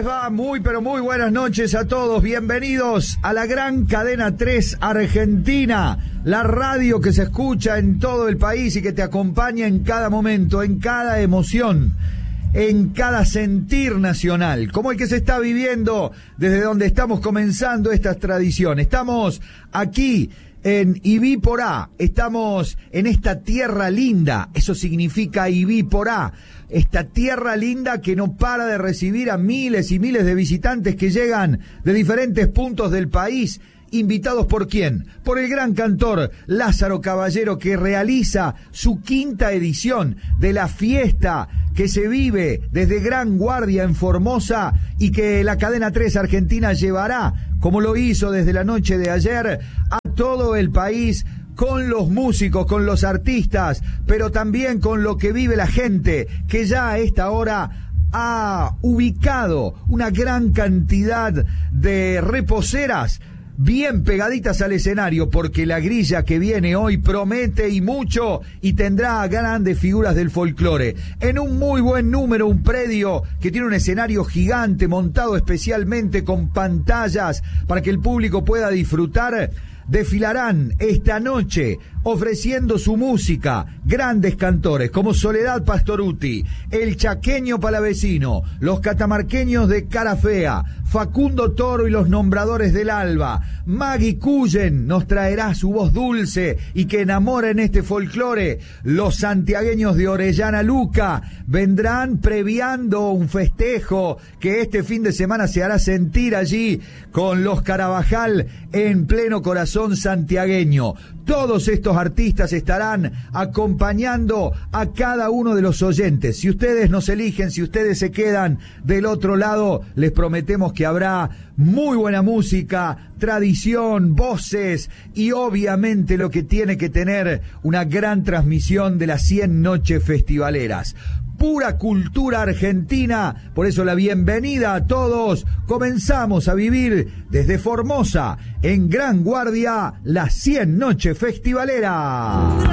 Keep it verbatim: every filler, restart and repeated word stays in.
les va? Muy, pero muy buenas noches a todos. Bienvenidos a la gran cadena tres Argentina, la radio que se escucha en todo el país y que te acompaña en cada momento, en cada emoción, en cada sentir nacional, como el que se está viviendo desde donde estamos comenzando esta tradición. Estamos aquí en Ibí Porá, estamos en esta tierra linda, eso significa Ibí Porá, esta tierra linda que no para de recibir a miles y miles de visitantes que llegan de diferentes puntos del país. ¿Invitados por quién? Por el gran cantor Lázaro Caballero, que realiza su quinta edición de la fiesta que se vive desde Gran Guardia en Formosa y que la cadena tres Argentina llevará, como lo hizo desde la noche de ayer, a todo el país, con los músicos, con los artistas, pero también con lo que vive la gente, que ya a esta hora ha ubicado una gran cantidad de reposeras bien pegaditas al escenario, porque la grilla que viene hoy promete y mucho y tendrá grandes figuras del folclore. En un muy buen número, un predio que tiene un escenario gigante montado especialmente con pantallas para que el público pueda disfrutar. Desfilarán esta noche ofreciendo su música grandes cantores como Soledad Pastorutti, el chaqueño palavecino, los catamarqueños de Cara Fea, Facundo Toro y los nombradores del Alba. Maggie Cullen nos traerá su voz dulce y que enamora en este folclore. Los santiagueños de Orellana Luca vendrán previando un festejo que este fin de semana se hará sentir allí con los Carabajal en pleno corazón santiagueño. Todos estos artistas estarán acompañando a cada uno de los oyentes. Si ustedes nos eligen, si ustedes se quedan del otro lado, les prometemos que habrá muy buena música, tradición, voces y obviamente lo que tiene que tener una gran transmisión de las cien noches festivaleras. Pura cultura argentina, por eso la bienvenida a todos. Comenzamos a vivir desde Formosa, en Gran Guardia, las cien noches festivaleras.